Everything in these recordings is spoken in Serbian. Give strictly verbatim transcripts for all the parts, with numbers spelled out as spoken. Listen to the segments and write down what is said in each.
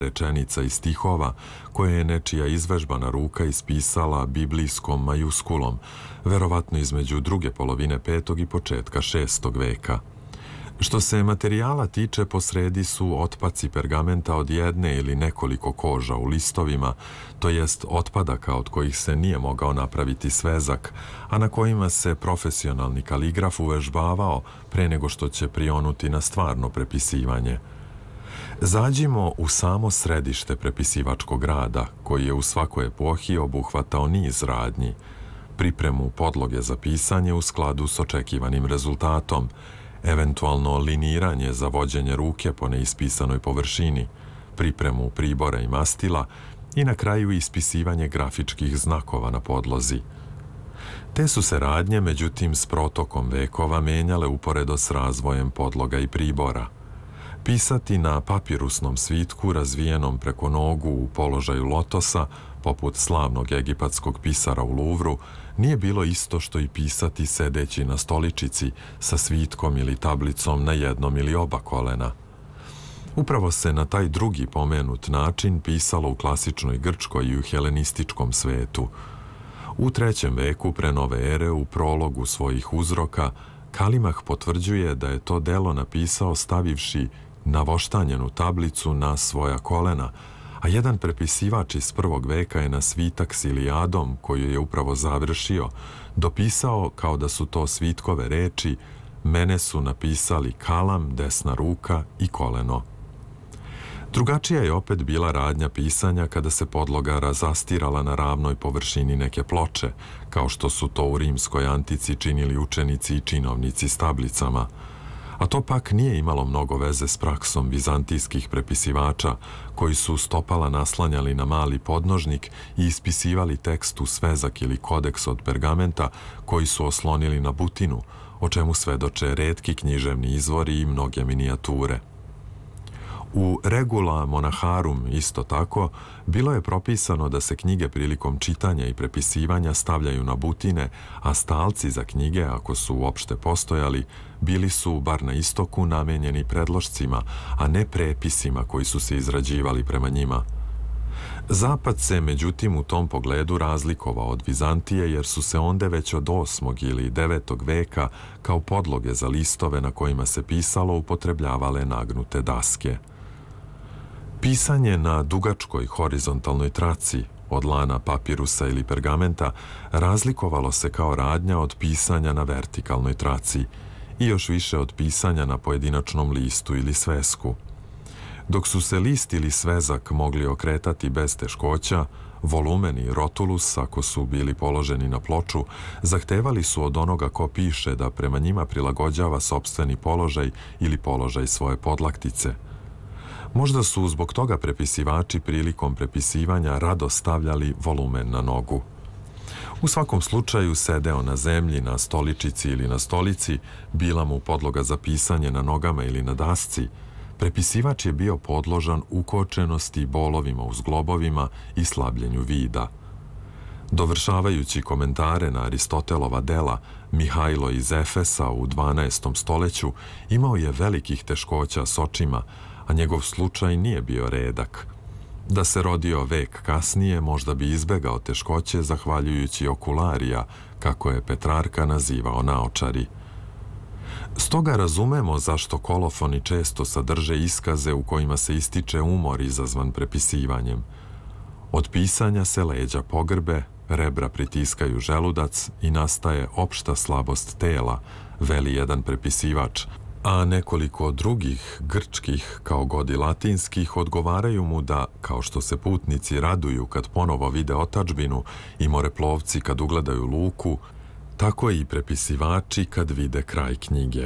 rečenica i stihova koje je nečija izvežbana ruka ispisala biblijskom majuskulom, verovatno između druge polovine petog i početka šestog veka. Što se materijala tiče, posredi su otpaci pergamenta od jedne ili nekoliko koža u listovima, to jest otpadaka od kojih se nije mogao napraviti svezak, a na kojima se profesionalni kaligraf uvežbavao pre nego što će prionuti na stvarno prepisivanje. Zađimo u samo središte prepisivačkog rada, koji je u svakoj epohi obuhvatao niz radnji, pripremu podloge za pisanje u skladu s očekivanim rezultatom, eventualno liniranje za vođenje ruke po neispisanoj površini, pripremu pribora i mastila i na kraju ispisivanje grafičkih znakova na podlozi. Te su se radnje, međutim, s protokom vekova menjale uporedo s razvojem podloga i pribora. Pisati na papirusnom svitku razvijenom preko nogu u položaju lotosa, poput slavnog egipatskog pisara u Luvru, nije bilo isto što i pisati sedeći na stoličici sa svitkom ili tablicom na jednom ili oba kolena. Upravo se na taj drugi pomenut način pisalo u klasičnoj Grčkoj i u helenističkom svetu. U trećem veku pre nove ere, u prologu svojih uzroka, Kalimah potvrđuje da je to delo napisao stavivši navoštanjenu tablicu na svoja kolena, a jedan prepisivač iz prvog veka je na svitak s Ilijadom, koju je upravo završio, dopisao kao da su to svitkove reči: mene su napisali kalam, desna ruka i koleno. Drugačija je opet bila radnja pisanja kada se podloga razastirala na ravnoj površini neke ploče, kao što su to u rimskoj antici činili učenici i činovnici s tablicama. A to pak nije imalo mnogo veze s praksom vizantijskih prepisivača, koji su stopala naslanjali na mali podnožnik i ispisivali tekst u svezak ili kodeks od pergamenta koji su oslonili na butinu, o čemu svedoče retki književni izvori i mnoge minijature. U Regula Monaharum isto tako bilo je propisano da se knjige prilikom čitanja i prepisivanja stavljaju na butine, a stalci za knjige, ako su uopšte postojali, bili su, bar na istoku, namenjeni predlošcima, a ne prepisima koji su se izrađivali prema njima. Zapad se, međutim, u tom pogledu razlikovao od Vizantije, jer su se onde već od osmog ili devetog veka kao podloge za listove na kojima se pisalo upotrebljavale nagnute daske. Pisanje na dugačkoj horizontalnoj traci, od lana papirusa ili pergamenta, razlikovalo se kao radnja od pisanja na vertikalnoj traci i još više od pisanja na pojedinačnom listu ili svesku. Dok su se list ili svezak mogli okretati bez teškoća, volumen i rotulus, ako su bili položeni na ploču, zahtevali su od onoga ko piše da prema njima prilagođava sopstveni položaj ili položaj svoje podlaktice. Možda su zbog toga prepisivači prilikom prepisivanja rado stavljali volumen na nogu. U svakom slučaju, sedeo na zemlji, na stoličici ili na stolici, bila mu podloga za pisanje na nogama ili na dasci, prepisivač je bio podložan ukočenosti, bolovima u zglobovima i slabljenju vida. Dovršavajući komentare na Aristotelova dela, Mihajlo iz Efesa u dvanaestom stoleću imao je velikih teškoća s očima, a njegov slučaj nije bio redak. Da se rodio vek kasnije, možda bi izbegao teškoće zahvaljujući okularija, kako je Petrarka nazivao naočari. Stoga razumemo zašto kolofoni često sadrže iskaze u kojima se ističe umor izazvan prepisivanjem. Od pisanja se leđa pogrbe, rebra pritiskaju želudac i nastaje opšta slabost tela, veli jedan prepisivač, a nekoliko drugih grčkih, kao god i latinskih, odgovaraju mu da, kao što se putnici raduju kad ponovo vide otadžbinu i moreplovci kad ugledaju luku, tako i prepisivači kad vide kraj knjige.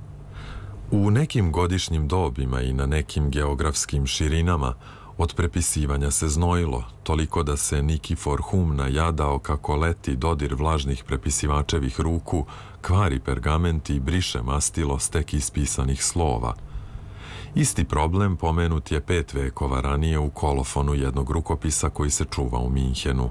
U nekim godišnjim dobima i na nekim geografskim širinama od prepisivanja se znojilo, toliko da se Nikifor Hum najadao kako leti dodir vlažnih prepisivačevih ruku, kvari pergament i briše mastilo s tek ispisanih slova. Isti problem pomenut je pet vekova ranije u kolofonu jednog rukopisa koji se čuva u Minhenu.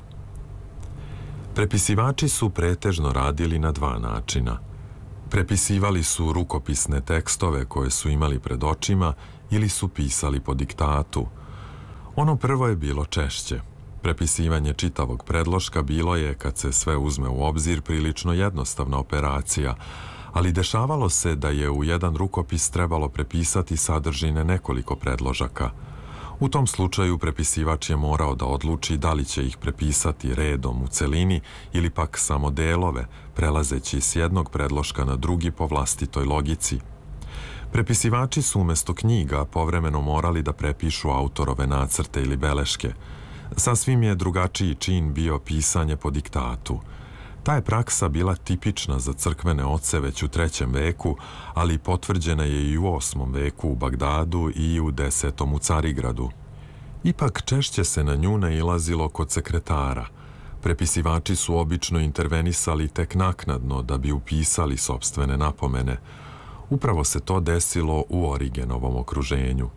Prepisivači su pretežno radili na dva načina. Prepisivali su rukopisne tekstove koje su imali pred očima ili su pisali po diktatu. Ono prvo je bilo češće. Prepisivanje čitavog predloška bilo je, kad se sve uzme u obzir, prilično jednostavna operacija, ali dešavalo se da je u jedan rukopis trebalo prepisati sadržine nekoliko predložaka. U tom slučaju prepisivač je morao da odluči da li će ih prepisati redom u celini ili pak samo delove, prelazeći s jednog predloška na drugi po vlastitoj logici. Prepisivači su umesto knjiga povremeno morali da prepišu autorove nacrte ili beleške. Sasvim je drugačiji čin bio pisanje po diktatu. Ta je praksa bila tipična za crkvene oce već u trećem veku, ali potvrđena je i u osmom veku u Bagdadu i u desetom u Carigradu. Ipak češće se na nju nailazilo kod sekretara. Prepisivači su obično intervenisali tek naknadno da bi upisali sopstvene napomene. Upravo se to desilo u Origenovom okruženju.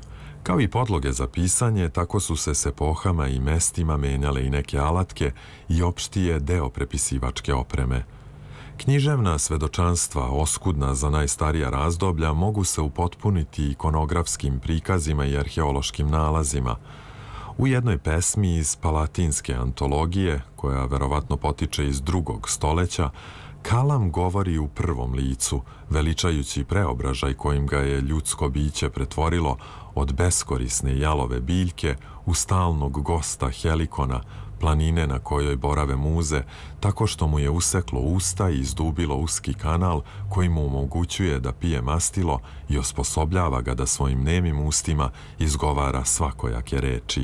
Kao i podloge za pisanje, tako su se s epohama i mestima menjale i neke alatke i opšti je deo prepisivačke opreme. Književna svedočanstva, oskudna za najstarija razdoblja, mogu se upotpuniti ikonografskim prikazima i arheološkim nalazima. U jednoj pesmi iz Palatinske antologije, koja verovatno potiče iz drugog stoleća, Kalam govori u prvom licu, veličajući preobražaj kojim ga je ljudsko biće pretvorilo od beskorisne jalove biljke u stalnog gosta Helikona, planine na kojoj borave muze, tako što mu je useklo usta i izdubilo uski kanal koji mu omogućuje da pije mastilo i osposobljava ga da svojim nemim ustima izgovara svakojake reči.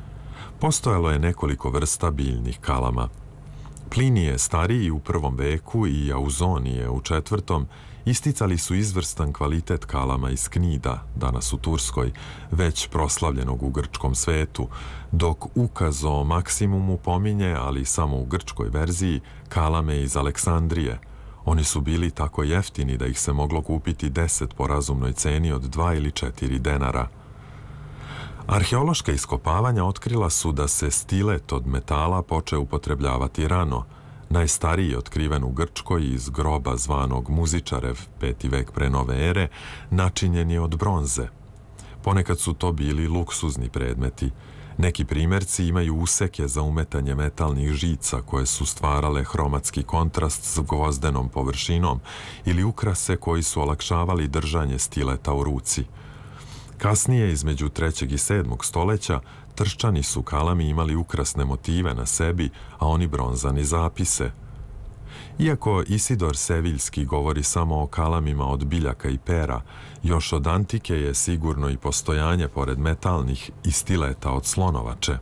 Postojalo je nekoliko vrsta biljnih kalama. Plinije stariji u prvom veku i Auzonije u četvrtom isticali su izvrstan kvalitet kalama iz Knida, danas u Turskoj, već proslavljenog u grčkom svetu, dok ukaz o maksimumu pominje, ali samo u grčkoj verziji, kalame iz Aleksandrije. Oni su bili tako jeftini da ih se moglo kupiti deset po razumnoj ceni od dva ili četiri denara. Arheološka iskopavanja otkrila su da se stilet od metala počeo upotrebljavati rano. Najstariji otkriven u Grčkoj iz groba zvanog Muzičarev, peti vek pre nove ere, načinjen je od bronze. Ponekad su to bili luksuzni predmeti. Neki primjerci imaju useke za umetanje metalnih žica koje su stvarale hromatski kontrast s gvozdenom površinom ili ukrase koji su olakšavali držanje stileta u ruci. Kasnije, između trećeg i sedmog stoleća, trščani su kalami imali ukrasne motive na sebi, a oni bronzani zapise. Iako Isidor Seviljski govori samo o kalamima od biljaka i pera, još od antike je sigurno i postojanje pored metalnih i stileta od slonovače.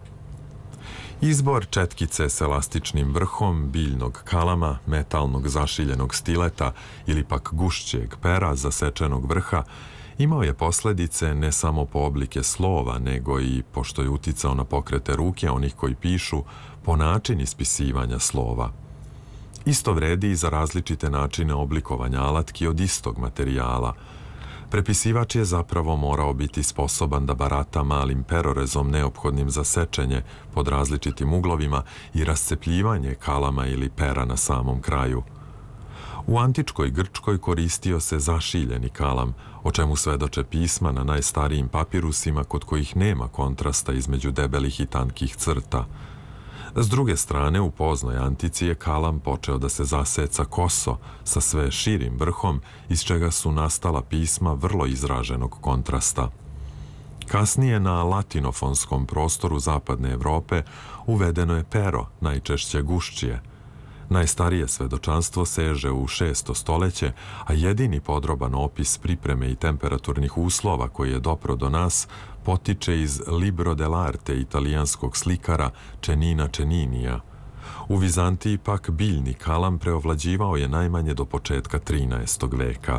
Izbor četkice s elastičnim vrhom, biljnog kalama, metalnog zašiljenog stileta ili pak gušćeg pera zasečenog vrha imao je posledice ne samo po oblike slova, nego i, pošto je uticao na pokrete ruke onih koji pišu, po način ispisivanja slova. Isto vredi i za različite načine oblikovanja alatki od istog materijala. Prepisivač je zapravo morao biti sposoban da barata malim perorezom neophodnim za sečenje pod različitim uglovima i rascepljivanje kalama ili pera na samom kraju. U antičkoj Grčkoj koristio se zašiljeni kalam, o čemu svedoče pisma na najstarijim papirusima kod kojih nema kontrasta između debelih i tankih crta. S druge strane, u poznoj antici je kalam počeo da se zaseca koso sa sve širim vrhom, iz čega su nastala pisma vrlo izraženog kontrasta. Kasnije na latinofonskom prostoru zapadne Evrope uvedeno je pero, najčešće gušćije. Najstarije svedočanstvo seže u šesto stoleće, a jedini podroban opis pripreme i temperaturnih uslova koji je dopro do nas potiče iz Libro dell'arte italijanskog slikara Čenina Čeninija. U Vizantiji pak biljni kalam preovlađivao je najmanje do početka trinaestog veka.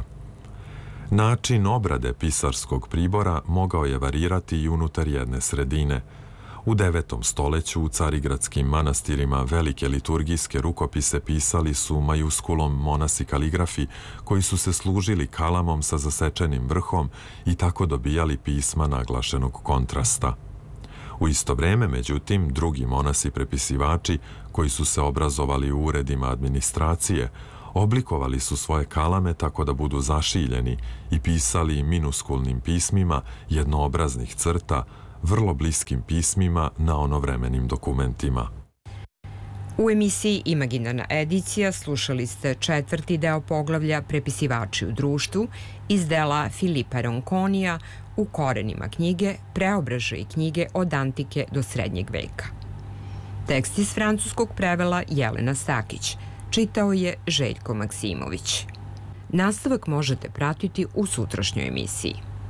Način obrade pisarskog pribora mogao je varirati i unutar jedne sredine. U devetom stoleću u carigradskim manastirima velike liturgijske rukopise pisali su majuskulom monasi kaligrafi koji su se služili kalamom sa zasečenim vrhom i tako dobijali pisma naglašenog kontrasta. U isto vreme, međutim, drugi monasi prepisivači koji su se obrazovali u uredima administracije oblikovali su svoje kalame tako da budu zašiljeni i pisali minuskulnim pismima jednoobraznih crta, vrlo bliskim pismima na onovremenim dokumentima. U emisiji Imaginarna edicija slušali ste četvrti deo poglavlja Prepisivači u društvu iz dela Filipa Ronconija U korenima knjige Preobražaj knjige od antike do srednjeg veka. Tekst iz francuskog prevela Jelena Stakić, čitao je Željko Maksimović. Nastavak možete pratiti u sutrašnjoj emisiji.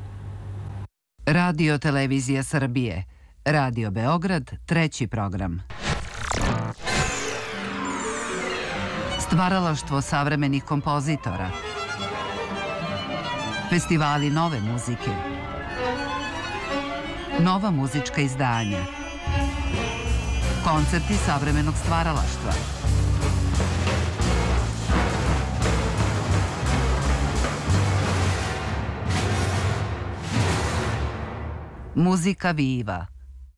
Radio Televizija Srbije, Radio Beograd, treći program. Stvaralaštvo savremenih kompozitora. Festivali nove muzike. Nova muzička izdanja. Koncerti savremenog stvaralaštva. Muzika Viva.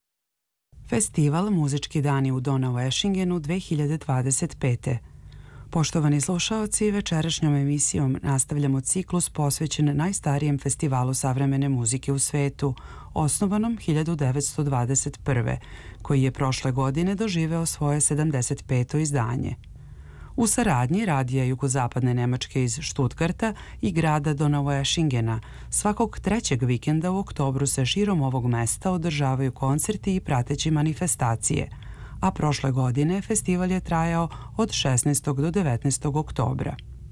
Festival Muzički dani u Donaueschingenu dve hiljade dvadeset pete. Poštovani slušaoci, večerašnjom emisijom nastavljamo ciklus posvećen najstarijem festivalu savremene muzike u svetu, osnovanom hiljadu devetsto dvadeset prve. koji je prošle godine doživeo svoje sedamdeset peto izdanje. U saradnji Radija Jugozapadne Nemačke iz Stuttgarta i grada Donaueschingena, svakog trećeg vikenda u oktobru se širom ovog mesta održavaju koncerti i prateći manifestacije, a prošle godine festival je trajao od šesnaestog do devetnaestog oktobra.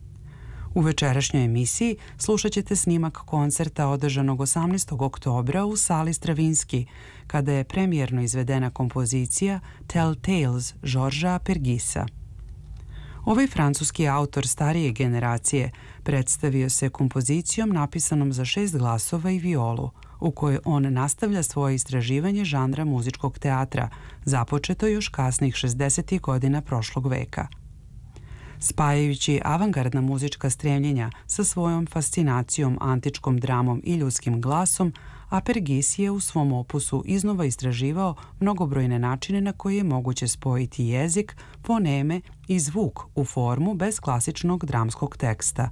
U večerašnjoj emisiji slušat ćete snimak koncerta održanog osamnaestog oktobra u sali Stravinski, kada je premijerno izvedena kompozicija Tell Tales Georgesa Apergisa. Ovaj francuski autor starije generacije predstavio se kompozicijom napisanom za šest glasova i violu, u kojoj on nastavlja svoje istraživanje žanra muzičkog teatra, započeto još kasnih šezdesetih godina prošlog veka. Spajajući avangardna muzička stremljenja sa svojom fascinacijom, antičkom dramom i ljudskim glasom, Apergis je u svom opusu iznova istraživao mnogobrojne načine na koje je moguće spojiti jezik, foneme i zvuk u formu bez klasičnog dramskog teksta.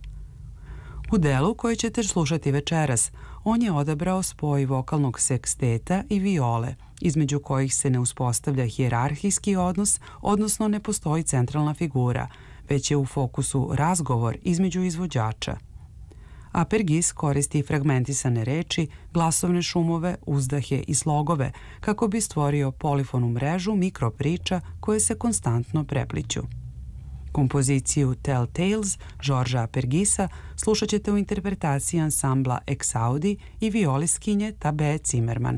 U delu koji ćete slušati večeras, on je odabrao spoj vokalnog seksteta i viole, između kojih se ne uspostavlja hijerarhijski odnos, odnosno ne postoji centralna figura, već je u fokusu razgovor između izvođača. Apergis koristi fragmentisane reči, glasovne šumove, uzdahe i slogove kako bi stvorio polifonu mrežu mikropriča koje se konstantno prepliću. Kompoziciju Tell Tales Georgesa Apergisa slušat ćete u interpretaciji ansambla Exaudi i violiskinje Tabe Zimmerman.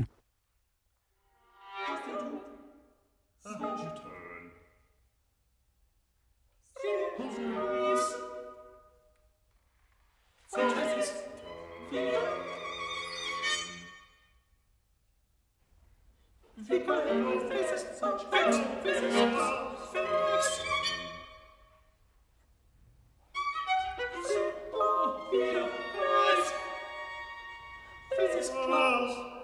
This is close.